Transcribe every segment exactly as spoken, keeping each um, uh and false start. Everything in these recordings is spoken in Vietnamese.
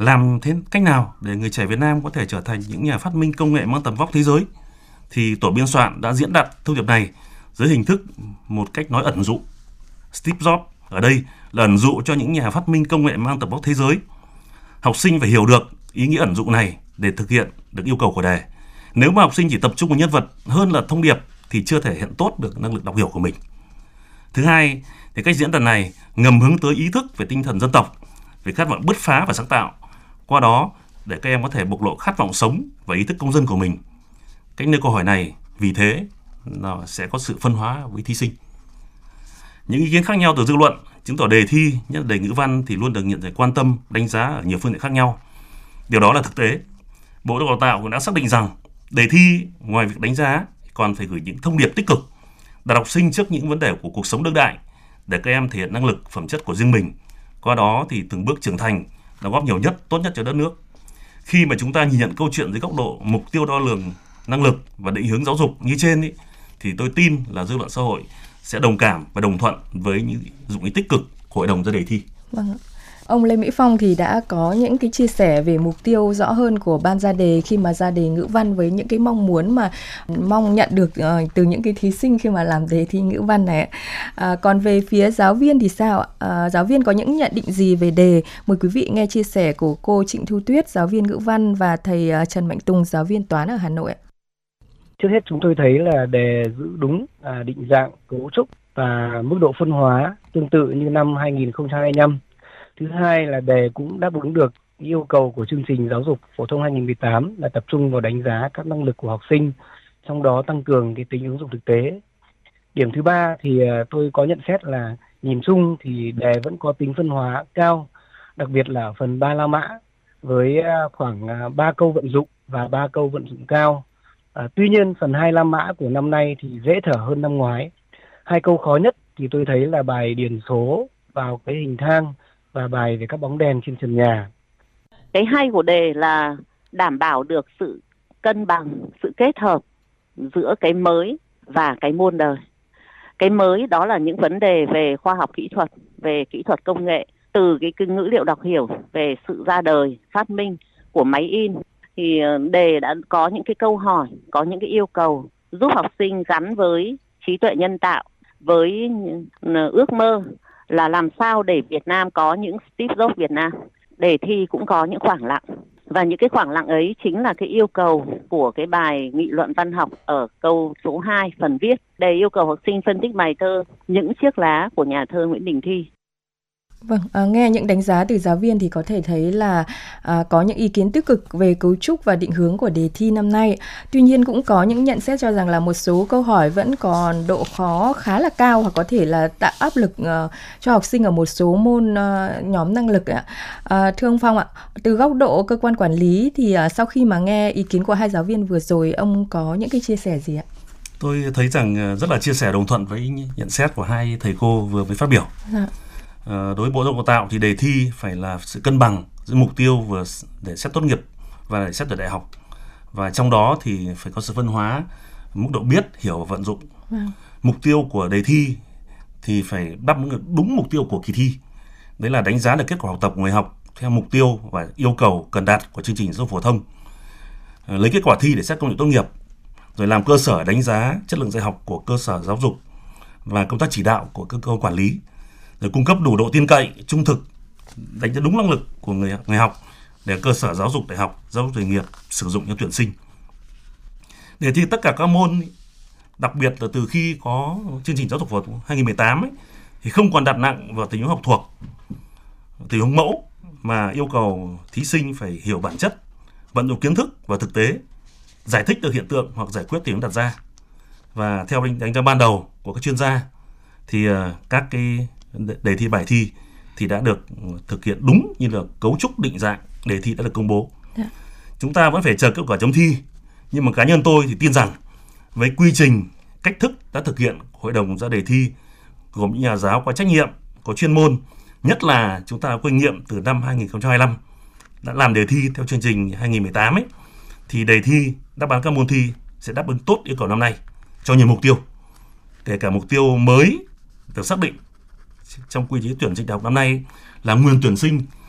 làm thế cách nào để người trẻ Việt Nam có thể trở thành những nhà phát minh công nghệ mang tầm vóc thế giới, thì tổ biên soạn đã diễn đạt thông điệp này dưới hình thức một cách nói ẩn dụ. Steve Jobs ở đây là ẩn dụ cho những nhà phát minh công nghệ mang tầm vóc thế giới. Học sinh phải hiểu được ý nghĩa ẩn dụ này để thực hiện được yêu cầu của đề. Nếu mà học sinh chỉ tập trung vào nhân vật hơn là thông điệp thì chưa thể hiện tốt được năng lực đọc hiểu của mình. Thứ hai, thì cách diễn đạt này ngầm hướng tới ý thức về tinh thần dân tộc, về khát vọng bứt phá và sáng tạo. Qua đó, để các em có thể bộc lộ khát vọng sống và ý thức công dân của mình. Cách nêu câu hỏi này, vì thế, nó sẽ có sự phân hóa với thí sinh. Những ý kiến khác nhau từ dư luận chứng tỏ đề thi, nhất là đề ngữ văn thì luôn được nhận được quan tâm, đánh giá ở nhiều phương diện khác nhau. Điều đó là thực tế. Bộ Giáo dục Đào tạo cũng đã xác định rằng đề thi ngoài việc đánh giá còn phải gửi những thông điệp tích cực, đặt học sinh trước những vấn đề của cuộc sống đương đại để các em thể hiện năng lực, phẩm chất của riêng mình. Qua đó thì từng bước trưởng thành, đóng góp nhiều nhất, tốt nhất cho đất nước. Khi mà chúng ta nhìn nhận câu chuyện dưới góc độ mục tiêu đo lường năng lực và định hướng giáo dục như trên ý, thì tôi tin là dư luận xã hội sẽ đồng cảm và đồng thuận với những dụng ý tích cực của hội đồng ra đề thi. Vâng. Ông Lê Mỹ Phong thì đã có những cái chia sẻ về mục tiêu rõ hơn của ban ra đề khi mà ra đề ngữ văn, với những cái mong muốn mà mong nhận được uh, từ những cái thí sinh khi mà làm đề thi ngữ văn này. À, còn về phía giáo viên thì sao? À, giáo viên có những nhận định gì về đề? Mời quý vị nghe chia sẻ của cô Trịnh Thu Tuyết, giáo viên ngữ văn, và thầy uh, Trần Mạnh Tùng, giáo viên toán ở Hà Nội. Trước hết chúng tôi thấy là đề giữ đúng à, định dạng, cấu trúc và mức độ phân hóa tương tự như năm hai nghìn không trăm hai mươi lăm. Thứ hai là đề cũng đáp ứng được yêu cầu của chương trình giáo dục phổ thông hai nghìn không trăm mười tám là tập trung vào đánh giá các năng lực của học sinh, trong đó tăng cường cái tính ứng dụng thực tế. Điểm thứ ba thì tôi có nhận xét là nhìn chung thì đề vẫn có tính phân hóa cao, đặc biệt là ở phần ba la mã với khoảng ba câu vận dụng và ba câu vận dụng cao. À, tuy nhiên phần hai la mã của năm nay thì dễ thở hơn năm ngoái. Hai câu khó nhất thì tôi thấy là bài điền số vào cái hình thang và bài về các bóng đèn trên trần nhà. Cái hay của đề là đảm bảo được sự cân bằng, sự kết hợp giữa cái mới và cái muôn đời. Cái mới đó là những vấn đề về khoa học kỹ thuật, về kỹ thuật công nghệ, từ cái ngữ liệu đọc hiểu, về sự ra đời, phát minh của máy in. Thì đề đã có những cái câu hỏi, có những cái yêu cầu giúp học sinh gắn với trí tuệ nhân tạo, với ước mơ là làm sao để Việt Nam có những Steve Jobs Việt Nam. Đề thi cũng có những khoảng lặng, và những cái khoảng lặng ấy chính là cái yêu cầu của cái bài nghị luận văn học ở câu số hai phần viết. Đề yêu cầu học sinh phân tích bài thơ Những chiếc lá của nhà thơ Nguyễn Đình Thi. Vâng, à, nghe những đánh giá từ giáo viên thì có thể thấy là à, có những ý kiến tích cực về cấu trúc và định hướng của đề thi năm nay. Tuy nhiên cũng có những nhận xét cho rằng là một số câu hỏi vẫn còn độ khó khá là cao, hoặc có thể là tạo áp lực uh, cho học sinh ở một số môn uh, nhóm năng lực ạ. À, thưa ông Phong ạ, từ góc độ cơ quan quản lý thì uh, sau khi mà nghe ý kiến của hai giáo viên vừa rồi, ông có những cái chia sẻ gì ạ? Tôi thấy rằng rất là chia sẻ đồng thuận với nhận xét của hai thầy cô vừa mới phát biểu. Dạ. Đối với Bộ Giáo dục Đào tạo thì đề thi phải là sự cân bằng giữa mục tiêu vừa để xét tốt nghiệp và để xét tuyển đại học, và trong đó thì phải có sự phân hóa mức độ biết, hiểu và vận dụng. Wow. Mục tiêu của đề thi thì phải đáp ứng đúng mục tiêu của kỳ thi, đấy là đánh giá được kết quả học tập của người học theo mục tiêu và yêu cầu cần đạt của chương trình giáo dục phổ thông, lấy kết quả thi để xét công nhận tốt nghiệp, rồi làm cơ sở đánh giá chất lượng dạy học của cơ sở giáo dục và công tác chỉ đạo của cơ quan quản lý, để cung cấp đủ độ tin cậy, trung thực, đánh giá đúng năng lực của người, người học để cơ sở giáo dục đại học, giáo dục nghề nghiệp sử dụng cho tuyển sinh. Đề thi tất cả các môn, đặc biệt là từ khi có chương trình giáo dục phổ thông hai nghìn không trăm mười tám ấy, thì không còn đặt nặng vào tình huống học thuộc, tình huống mẫu, mà yêu cầu thí sinh phải hiểu bản chất, vận dụng kiến thức và thực tế, giải thích được hiện tượng hoặc giải quyết tình huống đặt ra. Và theo đánh giá ban đầu của các chuyên gia thì các cái đề thi, bài thi thì đã được thực hiện đúng như là cấu trúc định dạng đề thi đã được công bố. Dạ. Chúng ta vẫn phải chờ kết quả chấm thi, nhưng mà cá nhân tôi thì tin rằng với quy trình, cách thức đã thực hiện hội đồng ra đề thi gồm những nhà giáo có trách nhiệm, có chuyên môn, nhất là chúng ta có kinh nghiệm từ năm hai nghìn không trăm hai mươi lăm đã làm đề thi theo chương trình hai nghìn không trăm mười tám ấy, thì đề thi đáp án các môn thi sẽ đáp ứng tốt yêu cầu năm nay cho nhiều mục tiêu, kể cả mục tiêu mới được xác định trong quy chế tuyển sinh đại học năm nay là nguyên tuyển sinh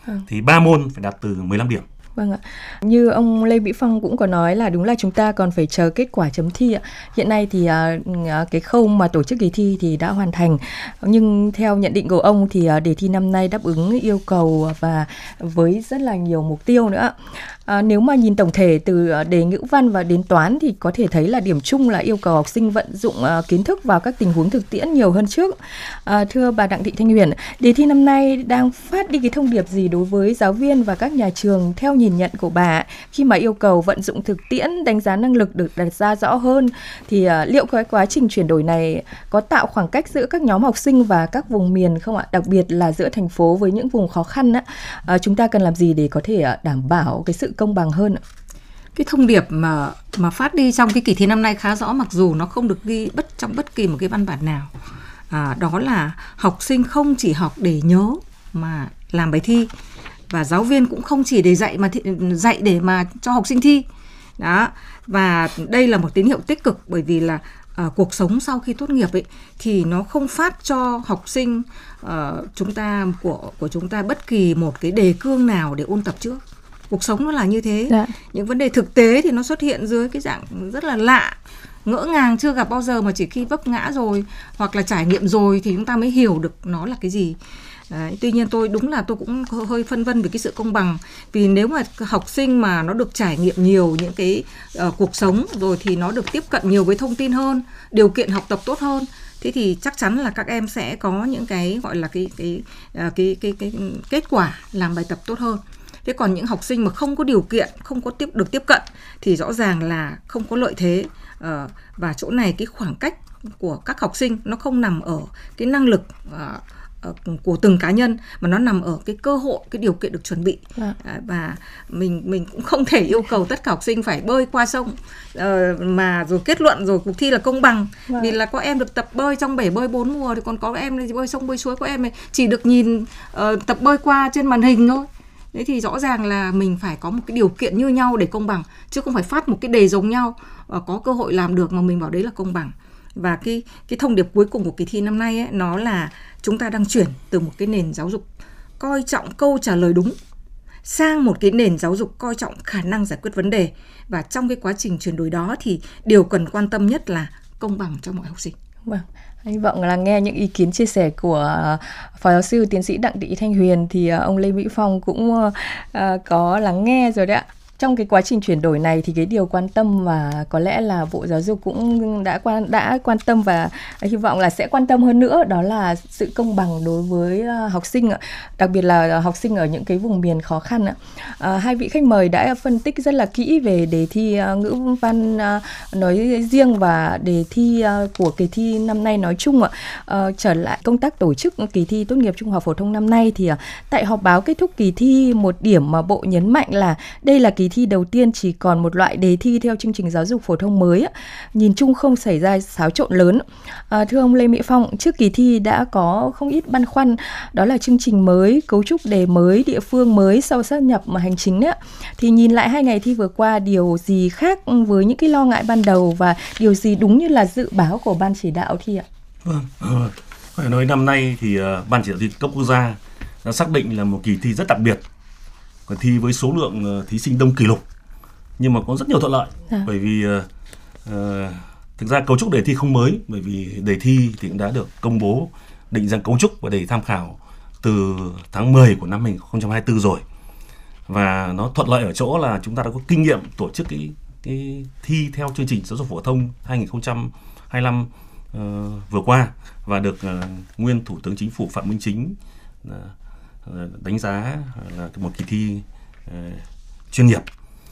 Ừ. Thì ba môn phải đạt từ mười lăm điểm. Vâng ạ. Như ông Lê Mỹ Phong cũng có nói là đúng là chúng ta còn phải chờ kết quả chấm thi ạ. Hiện nay thì uh, cái khâu mà tổ chức kỳ thi thì đã hoàn thành. Nhưng theo nhận định của ông thì uh, đề thi năm nay đáp ứng yêu cầu và với rất là nhiều mục tiêu nữa. À, nếu mà nhìn tổng thể từ đề ngữ văn và đến toán thì có thể thấy là điểm chung là yêu cầu học sinh vận dụng uh, kiến thức vào các tình huống thực tiễn nhiều hơn trước. À, thưa bà Đặng Thị Thanh Huyền, đề thi năm nay đang phát đi cái thông điệp gì đối với giáo viên và các nhà trường theo nhìn nhận của bà khi mà yêu cầu vận dụng thực tiễn, đánh giá năng lực được đặt ra rõ hơn thì uh, liệu cái quá trình chuyển đổi này có tạo khoảng cách giữa các nhóm học sinh và các vùng miền không ạ? Đặc biệt là giữa thành phố với những vùng khó khăn á, uh, chúng ta cần làm gì để có thể uh, đảm bảo cái sự công bằng hơn ạ? Cái thông điệp mà mà phát đi trong cái kỳ thi năm nay khá rõ, mặc dù nó không được ghi bất trong bất kỳ một cái văn bản nào. À, đó là học sinh không chỉ học để nhớ mà làm bài thi, và giáo viên cũng không chỉ để dạy mà thi, dạy để mà cho học sinh thi. Đó. Và đây là một tín hiệu tích cực, bởi vì là à, cuộc sống sau khi tốt nghiệp ấy thì nó không phát cho học sinh uh, chúng ta của của chúng ta bất kỳ một cái đề cương nào để ôn tập trước. Cuộc sống nó là như thế. Dạ. Những vấn đề thực tế thì nó xuất hiện dưới cái dạng rất là lạ, ngỡ ngàng, chưa gặp bao giờ, mà chỉ khi vấp ngã rồi hoặc là trải nghiệm rồi thì chúng ta mới hiểu được nó là cái gì. Đấy, tuy nhiên tôi đúng là tôi cũng hơi phân vân về cái sự công bằng, vì nếu mà học sinh mà nó được trải nghiệm nhiều những cái uh, cuộc sống rồi thì nó được tiếp cận nhiều với thông tin hơn, điều kiện học tập tốt hơn, thế thì chắc chắn là các em sẽ có những cái gọi là cái cái uh, cái, cái, cái, cái kết quả làm bài tập tốt hơn. Thế còn những học sinh mà không có điều kiện, không có tiếp được tiếp cận thì rõ ràng là không có lợi thế. Uh, và chỗ này cái khoảng cách của các học sinh nó không nằm ở cái năng lực uh, của từng cá nhân, mà nó nằm ở cái cơ hội, cái điều kiện được chuẩn bị. À. Và mình mình cũng không thể yêu cầu tất cả học sinh phải bơi qua sông uh, mà rồi kết luận rồi cuộc thi là công bằng. À. Vì là có em được tập bơi trong bể bơi bốn mùa, thì còn có em thì bơi sông bơi suối, có em chỉ được nhìn uh, tập bơi qua trên màn hình thôi. Thế thì rõ ràng là mình phải có một cái điều kiện như nhau để công bằng, chứ không phải phát một cái đề giống nhau uh, có cơ hội làm được mà mình bảo đấy là công bằng. Và cái, cái thông điệp cuối cùng của kỳ thi năm nay ấy, nó là chúng ta đang chuyển từ một cái nền giáo dục coi trọng câu trả lời đúng sang một cái nền giáo dục coi trọng khả năng giải quyết vấn đề. Và trong cái quá trình chuyển đổi đó thì điều cần quan tâm nhất là công bằng cho mọi học sinh. Vâng. Hy vọng là nghe những ý kiến chia sẻ của Phó Giáo sư Tiến sĩ Đặng Thị Thanh Huyền thì ông Lê Mỹ Phong cũng uh, có lắng nghe rồi đấy ạ. Trong cái quá trình chuyển đổi này thì cái điều quan tâm và có lẽ là Bộ Giáo dục cũng đã quan đã quan tâm và hy vọng là sẽ quan tâm hơn nữa, đó là sự công bằng đối với học sinh, đặc biệt là học sinh ở những cái vùng miền khó khăn. À, hai vị khách mời đã phân tích rất là kỹ về đề thi ngữ văn nói riêng và đề thi của kỳ thi năm nay nói chung. À, trở lại công tác tổ chức kỳ thi tốt nghiệp trung học phổ thông năm nay thì tại họp báo kết thúc kỳ thi, một điểm mà Bộ nhấn mạnh là đây là kỳ thi đầu tiên chỉ còn một loại đề thi theo chương trình giáo dục phổ thông mới, nhìn chung không xảy ra xáo trộn lớn. À, thưa ông Lê Mỹ Phong, trước kỳ thi đã có không ít băn khoăn, đó là chương trình mới, cấu trúc đề mới, địa phương mới sau sát nhập mà hành chính đấy. Thì nhìn lại hai ngày thi vừa qua, điều gì khác với những cái lo ngại ban đầu và điều gì đúng như là dự báo của ban chỉ đạo thi ạ? Vâng, ờ, phải nói năm nay thì uh, ban chỉ đạo thi cấp quốc gia đã xác định là một kỳ thi rất đặc biệt. Còn thi với số lượng uh, thí sinh đông kỷ lục, nhưng mà có rất nhiều thuận lợi. À. Bởi vì uh, uh, thực ra cấu trúc đề thi không mới, bởi vì đề thi thì cũng đã được công bố định dạng cấu trúc và đề tham khảo từ tháng mười của năm hai nghìn không trăm hai mươi tư rồi. Và nó thuận lợi ở chỗ là chúng ta đã có kinh nghiệm tổ chức cái, cái thi theo chương trình giáo dục phổ thông hai nghìn không trăm hai mươi lăm uh, vừa qua, và được uh, nguyên Thủ tướng Chính phủ Phạm Minh Chính uh, đánh giá là một kỳ thi uh, chuyên nghiệp.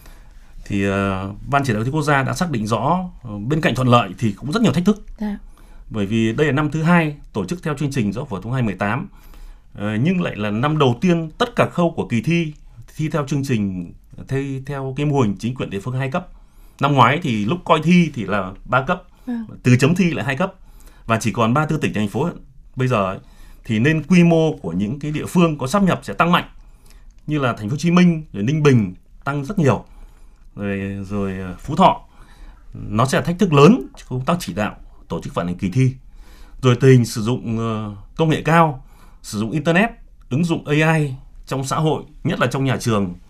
Thì uh, ban chỉ đạo thi quốc gia đã xác định rõ uh, bên cạnh thuận lợi thì cũng rất nhiều thách thức. À. Bởi vì đây là năm thứ hai tổ chức theo chương trình giáo dục phổ thông hai nghìn không trăm mười tám, uh, nhưng lại là năm đầu tiên tất cả khâu của kỳ thi thi theo chương trình thi theo cái mô hình chính quyền địa phương hai cấp. Năm ngoái thì lúc coi thi thì là ba cấp, à. Từ chấm thi lại hai cấp, và chỉ còn ba mươi tư tỉnh thành phố bây giờ ấy, thì nên quy mô của những cái địa phương có sáp nhập sẽ tăng mạnh, như là thành phố Hồ Chí Minh, rồi Ninh Bình tăng rất nhiều, rồi rồi Phú Thọ. Nó sẽ là thách thức lớn cho công tác chỉ đạo tổ chức vận hành kỳ thi. Rồi tình hình sử dụng công nghệ cao, sử dụng internet, ứng dụng a i trong xã hội, nhất là trong nhà trường,